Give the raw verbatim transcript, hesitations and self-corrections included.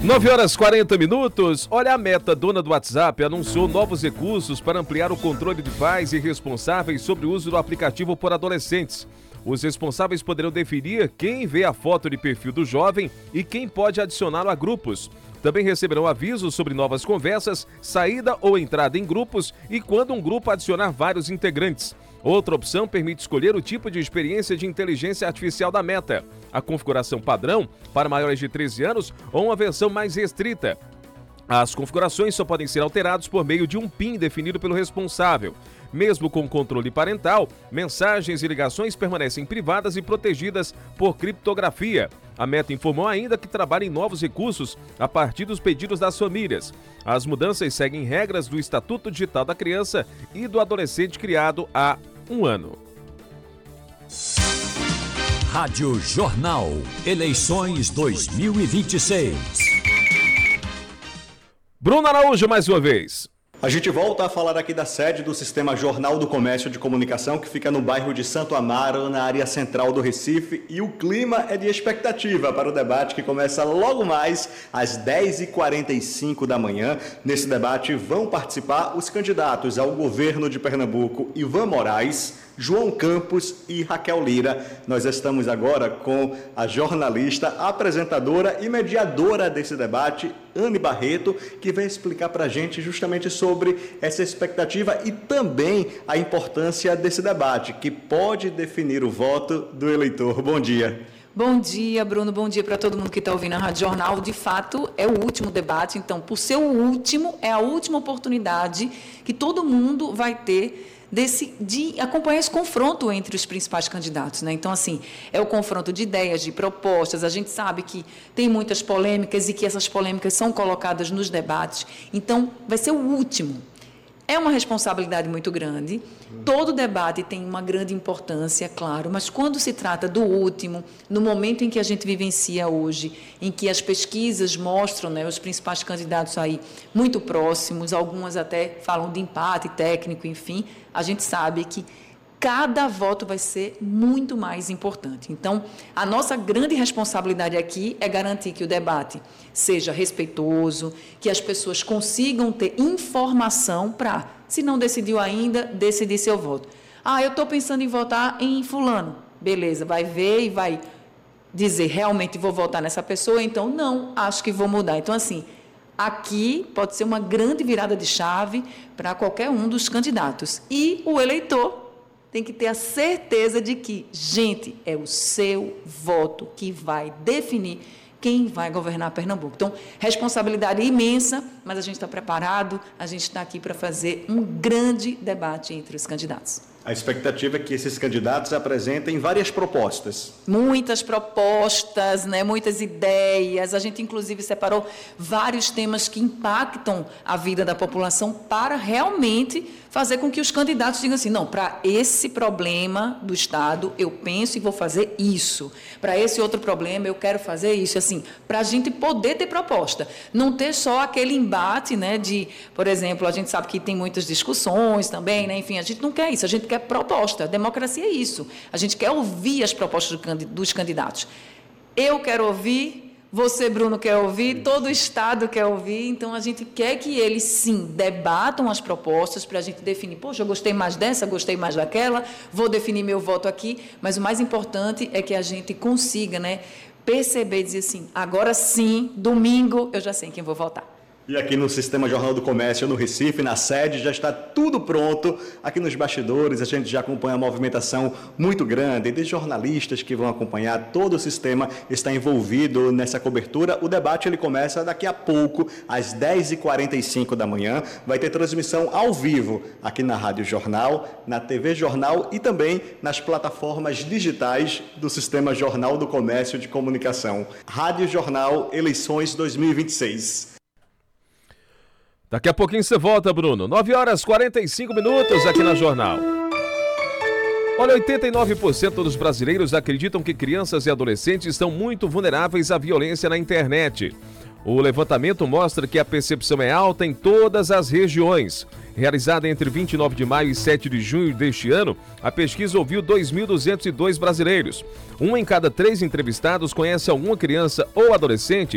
nove horas e quarenta minutos. Olha, a Meta, dona do WhatsApp, anunciou novos recursos para ampliar o controle de pais e responsáveis sobre o uso do aplicativo por adolescentes. Os responsáveis poderão definir quem vê a foto de perfil do jovem e quem pode adicioná-lo a grupos. Também receberão avisos sobre novas conversas, saída ou entrada em grupos e quando um grupo adicionar vários integrantes. Outra opção permite escolher o tipo de experiência de inteligência artificial da Meta, a configuração padrão para maiores de treze anos ou uma versão mais restrita. As configurações só podem ser alteradas por meio de um PIN definido pelo responsável. Mesmo com controle parental, mensagens e ligações permanecem privadas e protegidas por criptografia. A Meta informou ainda que trabalha em novos recursos a partir dos pedidos das famílias. As mudanças seguem regras do Estatuto Digital da Criança e do Adolescente criado há um ano. Rádio Jornal, eleições dois mil e vinte e seis. Bruno Araújo, mais uma vez. A gente volta a falar aqui da sede do Sistema Jornal do Comércio de Comunicação, que fica no bairro de Santo Amaro, na área central do Recife, e o clima é de expectativa para o debate que começa logo mais às dez e quarenta e cinco da manhã. Nesse debate vão participar os candidatos ao governo de Pernambuco, Ivan Moraes, João Campos e Raquel Lira. Nós estamos agora com a jornalista, apresentadora e mediadora desse debate, Anne Barreto, que vai explicar para a gente justamente sobre essa expectativa e também a importância desse debate, que pode definir o voto do eleitor. Bom dia. Bom dia, Bruno. Bom dia para todo mundo que está ouvindo a Rádio Jornal. De fato, é o último debate, então, por ser o último, é a última oportunidade que todo mundo vai ter Desse, de acompanhar esse confronto entre os principais candidatos, né? Então, assim, é o confronto de ideias, de propostas. A gente sabe que tem muitas polêmicas e que essas polêmicas são colocadas nos debates. Então, vai ser o último. É uma responsabilidade muito grande. Todo debate tem uma grande importância, claro, mas quando se trata do último, no momento em que a gente vivencia hoje, em que as pesquisas mostram, né, os principais candidatos aí muito próximos, algumas até falam de empate técnico, enfim, a gente sabe que cada voto vai ser muito mais importante. Então, a nossa grande responsabilidade aqui é garantir que o debate seja respeitoso, que as pessoas consigam ter informação para, se não decidiu ainda, decidir seu voto. Ah, eu estou pensando em votar em fulano. Beleza, vai ver e vai dizer, realmente vou votar nessa pessoa, então não, acho que vou mudar. Então, assim, aqui pode ser uma grande virada de chave para qualquer um dos candidatos. E o eleitor tem que ter a certeza de que, gente, é o seu voto que vai definir quem vai governar Pernambuco. Então, responsabilidade imensa, mas a gente está preparado, a gente está aqui para fazer um grande debate entre os candidatos. A expectativa é que esses candidatos apresentem várias propostas. Muitas propostas, né? Muitas ideias. A gente, inclusive, separou vários temas que impactam a vida da população para realmente fazer com que os candidatos digam assim, não, para esse problema do Estado, eu penso e vou fazer isso. Para esse outro problema, eu quero fazer isso. Assim, para a gente poder ter proposta. Não ter só aquele embate, né, de, por exemplo, a gente sabe que tem muitas discussões também, né? Enfim, a gente não quer isso, a gente quer proposta. Democracia é isso. A gente quer ouvir as propostas dos candidatos. Eu quero ouvir, você, Bruno, quer ouvir, todo o Estado quer ouvir. Então, a gente quer que eles, sim, debatam as propostas para a gente definir, poxa, eu gostei mais dessa, gostei mais daquela, vou definir meu voto aqui. Mas o mais importante é que a gente consiga, né, perceber e dizer assim, agora sim, domingo, eu já sei em quem vou votar. E aqui no Sistema Jornal do Comércio, no Recife, na sede, já está tudo pronto. Aqui nos bastidores, a gente já acompanha a movimentação muito grande de jornalistas que vão acompanhar. Todo o sistema está envolvido nessa cobertura. O debate ele começa daqui a pouco, às dez e quarenta e cinco da manhã. Vai ter transmissão ao vivo aqui na Rádio Jornal, na T V Jornal e também nas plataformas digitais do Sistema Jornal do Comércio de Comunicação. Rádio Jornal, eleições dois mil e vinte e seis. Daqui a pouquinho você volta, Bruno. nove horas e quarenta e cinco minutos aqui na Jornal. Olha, oitenta e nove por cento dos brasileiros acreditam que crianças e adolescentes estão muito vulneráveis à violência na internet. O levantamento mostra que a percepção é alta em todas as regiões. Realizada entre vinte e nove de maio e sete de junho deste ano, a pesquisa ouviu dois mil duzentos e dois brasileiros. Um em cada três entrevistados conhece alguma criança ou adolescente